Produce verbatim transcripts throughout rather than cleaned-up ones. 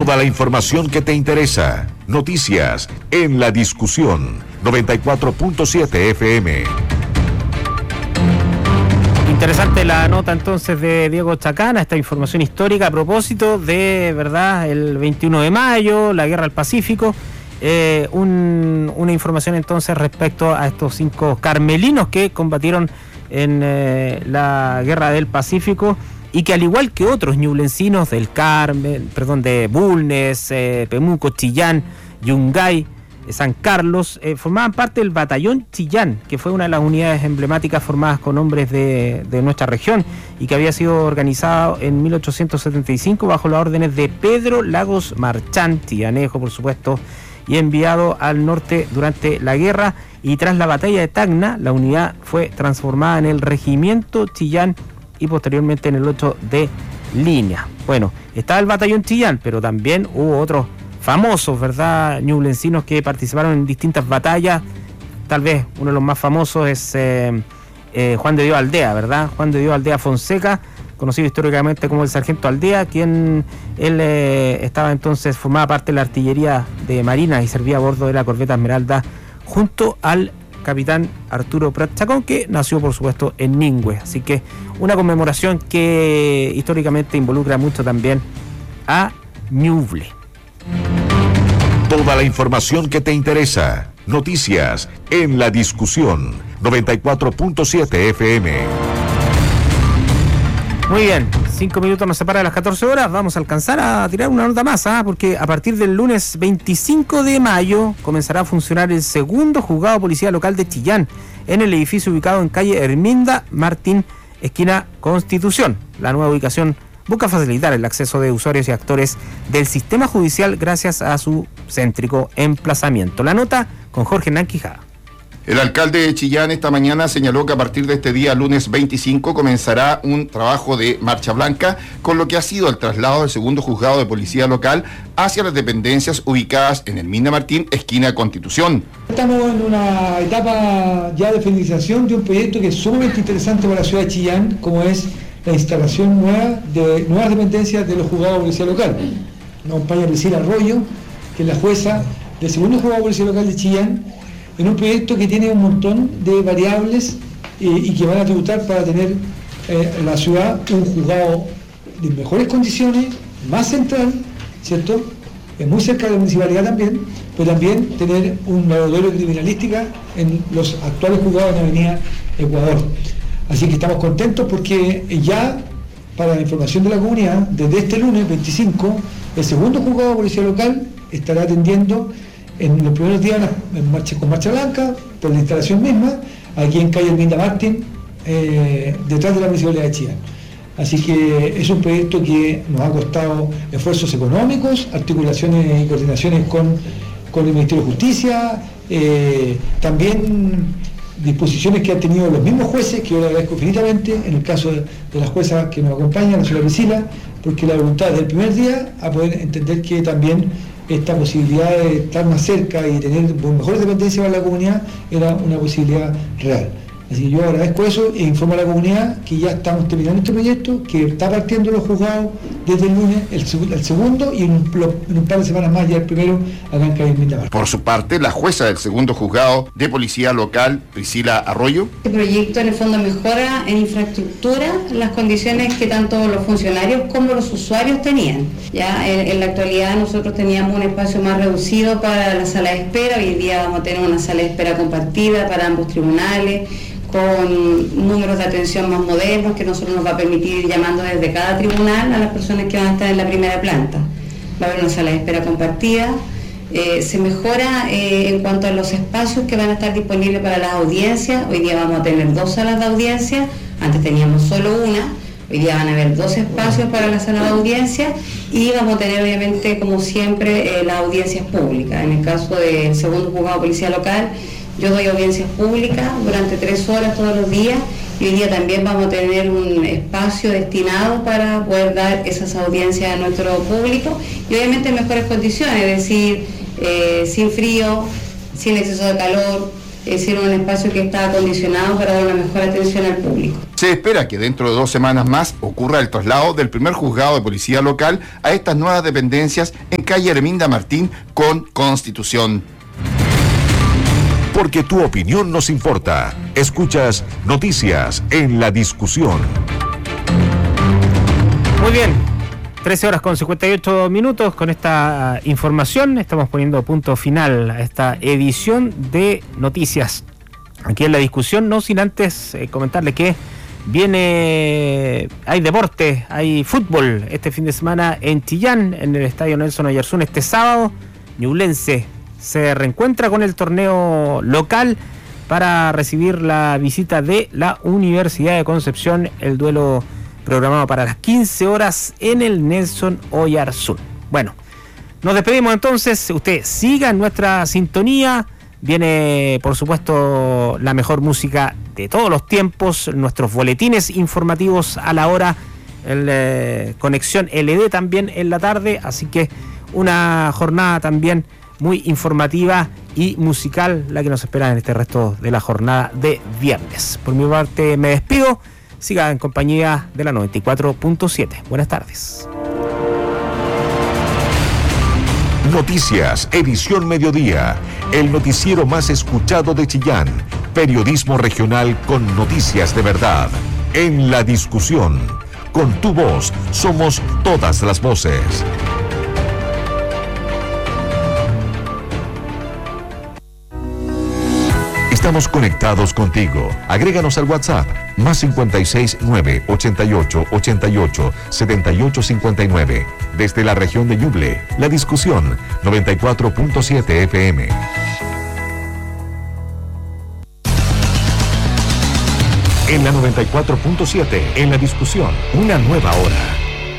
Toda la información que te interesa. Noticias en La Discusión. noventa y cuatro punto siete F M. Interesante la nota entonces de Diego Chacana, esta información histórica a propósito de, ¿verdad?, el veintiuno de mayo, la Guerra del Pacífico. Eh, un, una información entonces respecto a estos cinco carmelinos que combatieron en eh, la Guerra del Pacífico y que, al igual que otros ñublencinos del Carmen, perdón, de Bulnes, eh, Pemuco, Chillán, Yungay, San Carlos, eh, formaban parte del batallón Chillán, que fue una de las unidades emblemáticas formadas con hombres de, de nuestra región y que había sido organizado en mil ochocientos setenta y cinco bajo las órdenes de Pedro Lagos Marchán, chillanejo por supuesto, y enviado al norte durante la guerra. Y tras la batalla de Tacna, la unidad fue transformada en el Regimiento Chillán y posteriormente en el ocho de línea. Bueno, estaba el batallón Chillán, pero también hubo otros famosos, ¿verdad?, ñublencinos que participaron en distintas batallas. Tal vez uno de los más famosos es eh, eh, Juan de Dios Aldea, ¿verdad? Juan de Dios Aldea Fonseca, conocido históricamente como el Sargento Aldea, quien él eh, estaba entonces, formaba parte de la artillería de Marina y servía a bordo de la corbeta Esmeralda junto al capitán Arturo Prat Chacón, que nació por supuesto en Ningüe. Así que una conmemoración que históricamente involucra mucho también a Ñuble. Toda la información que te interesa. Noticias en La Discusión. noventa y cuatro punto siete F M. Muy bien, cinco minutos nos separa de las catorce horas. Vamos a alcanzar a tirar una nota más, ¿eh? porque a partir del lunes veinticinco de mayo comenzará a funcionar el segundo juzgado de policía local de Chillán, en el edificio ubicado en calle Herminda Martín, esquina Constitución. La nueva ubicación busca facilitar el acceso de usuarios y actores del sistema judicial gracias a su céntrico emplazamiento. La nota con Jorge Hernán Quijada. El alcalde de Chillán esta mañana señaló que a partir de este día, lunes veinticinco, comenzará un trabajo de marcha blanca con lo que ha sido el traslado del segundo juzgado de policía local hacia las dependencias ubicadas en Herminda Martín, esquina Constitución. Estamos en una etapa ya de finalización de un proyecto que es sumamente interesante para la ciudad de Chillán, como es la instalación nueva de nuevas dependencias de los juzgados de policía local. Nos acompaña Priscila Arroyo, que es la jueza del segundo juzgado de policía local de Chillán, en un proyecto que tiene un montón de variables eh, y que van a tributar para tener eh, en la ciudad un juzgado de mejores condiciones, más central, ¿cierto? Es muy cerca de la municipalidad también, pero también tener un laboratorio de criminalística en los actuales juzgados de la Avenida Ecuador. Así que estamos contentos porque ya, para la información de la comunidad, desde este lunes veinticinco, el segundo juzgado de policía local estará atendiendo en los primeros días en marcha, con marcha blanca, por la instalación misma, aquí en calle Herminda Martín, eh, detrás de la municipalidad de Chillán. Así que es un proyecto que nos ha costado esfuerzos económicos, articulaciones y coordinaciones con, con el Ministerio de Justicia, eh, también disposiciones que han tenido los mismos jueces, que yo le agradezco infinitamente, en el caso de, de la jueza que nos acompaña, la señora Priscila, porque la voluntad del primer día a poder entender que también esta posibilidad de estar más cerca y tener mejores dependencias para la comunidad era una posibilidad real. Así que yo agradezco eso e informo a la comunidad que ya estamos terminando este proyecto, que está partiendo los juzgados desde el lunes, el, el segundo, y en un, en un par de semanas más ya el primero, acá en calle Herminda Martín. Por su parte, la jueza del segundo juzgado de policía local, Priscila Arroyo. Este proyecto en el fondo mejora en infraestructura las condiciones que tanto los funcionarios como los usuarios tenían. Ya en, en la actualidad nosotros teníamos un espacio más reducido para la sala de espera, hoy en día vamos a tener una sala de espera compartida para ambos tribunales, con números de atención más modernos que nosotros nos va a permitir ir llamando desde cada tribunal a las personas que van a estar en la primera planta. Va a haber una sala de espera compartida, eh, se mejora eh, en cuanto a los espacios que van a estar disponibles para las audiencias. Hoy día vamos a tener dos salas de audiencia, antes teníamos solo una, hoy día van a haber dos espacios para la sala de audiencia y vamos a tener obviamente como siempre eh, las audiencias públicas. En el caso del segundo juzgado de policía local, yo doy audiencias públicas durante tres horas todos los días y hoy día también vamos a tener un espacio destinado para poder dar esas audiencias a nuestro público y obviamente en mejores condiciones, es decir, eh, sin frío, sin exceso de calor, es decir, un espacio que está acondicionado para dar una mejor atención al público. Se espera que dentro de dos semanas más ocurra el traslado del primer juzgado de policía local a estas nuevas dependencias en calle Herminda Martín con Constitución. Porque tu opinión nos importa. Escuchas Noticias en la Discusión. Muy bien, trece horas con cincuenta y ocho minutos. Con esta información estamos poniendo punto final a esta edición de Noticias aquí en la Discusión, no sin antes eh, comentarle que viene, hay deporte, hay fútbol este fin de semana en Chillán, en el Estadio Nelson Oyarzún. Este sábado, Ñublense se reencuentra con el torneo local para recibir la visita de la Universidad de Concepción, el duelo programado para las quince horas en el Nelson Oyarzún. Bueno, nos despedimos entonces. Usted siga en nuestra sintonía. Viene, por supuesto, la mejor música de todos los tiempos, nuestros boletines informativos a la hora, el, eh, Conexión L D también en la tarde, así que una jornada también muy informativa y musical la que nos espera en este resto de la jornada de viernes. Por mi parte me despido, siga en compañía de la noventa y cuatro punto siete. Buenas tardes. Noticias, edición mediodía, el noticiero más escuchado de Chillán, periodismo regional con noticias de verdad, en la Discusión. Con tu voz, somos todas las voces. Estamos conectados contigo. Agréganos al WhatsApp, más cincuenta y seis, nueve, ochenta y ocho, ochenta y ocho, setenta y ocho cincuenta y nueve. Desde la región de Ñuble, la Discusión, noventa y cuatro punto siete F M. En la noventa y cuatro punto siete, en la Discusión, una nueva hora.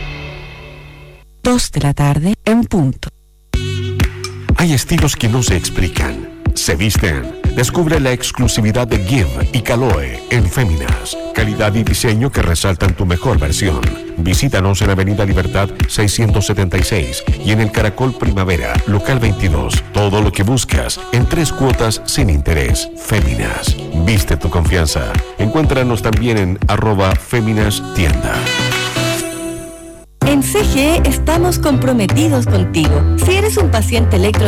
Dos de la tarde, en punto. Hay estilos que no se explican, se visten. Descubre la exclusividad de Give y Caloe en Féminas. Calidad y diseño que resaltan tu mejor versión. Visítanos en Avenida Libertad seiscientos setenta y seis y en el Caracol Primavera, local veintidós. Todo lo que buscas en tres cuotas sin interés. Féminas. Viste tu confianza. Encuéntranos también en arroba Féminas Tienda. En C G E estamos comprometidos contigo. Si eres un paciente electro